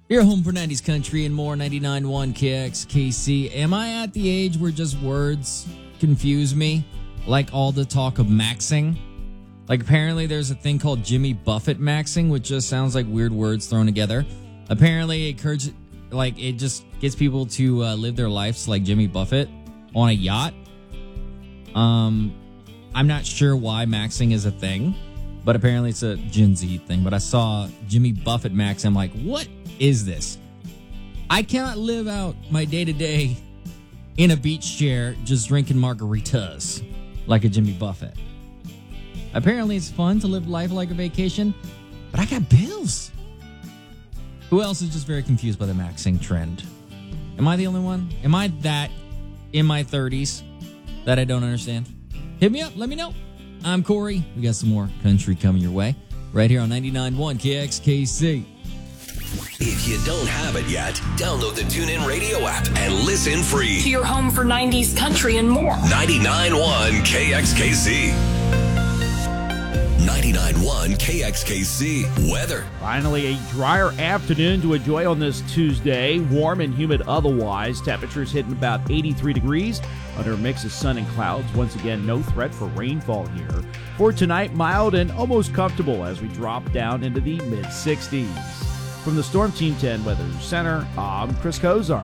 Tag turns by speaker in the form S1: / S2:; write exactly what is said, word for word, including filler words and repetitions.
S1: You're home for nineties country and more. ninety-nine point one K X K C. Am I at the age where just words confuse me? Like all the talk of maxing? Like apparently there's a thing called Jimmy Buffett maxing, which just sounds like weird words thrown together. Apparently it encourages, like it just gets people to uh, live their lives like Jimmy Buffett on a yacht. Um, I'm not sure why maxing is a thing, but apparently it's a Gen Z thing. But I saw Jimmy Buffett max. I'm like, what is this? I cannot live out my day-to-day in a beach chair just drinking margaritas like a Jimmy Buffett. Apparently it's fun to live life like a vacation, but I got bills. Who else is just very confused by the maxing trend? Am I the only one? Am I that in my thirties that I don't understand? Hit me up. Let me know. I'm Corey. We got some more country coming your way right here on ninety-nine point one K X K C.
S2: If you don't have it yet, download the TuneIn Radio app and listen free.
S3: To your home for nineties country and more.
S2: ninety-nine point one K X K C. ninety-nine point one K X K C weather.
S4: Finally, a drier afternoon to enjoy on this Tuesday. Warm and humid otherwise. Temperatures hitting about eighty-three degrees under a mix of sun and clouds. Once again, no threat for rainfall here. For tonight, mild and almost comfortable as we drop down into the mid sixties. From the Storm Team ten Weather Center, I'm Chris Kozar.